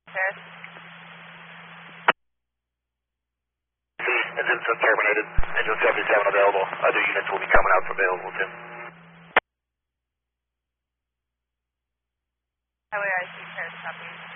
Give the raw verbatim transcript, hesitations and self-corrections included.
Paris. Engine system terminated. Engine seventy-seven available. Other units will be coming out for available too. Highway I C, Paris, copy.